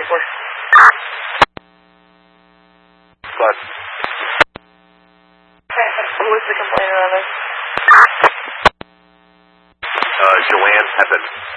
But Who was the complainer on this? Joanne Peppin.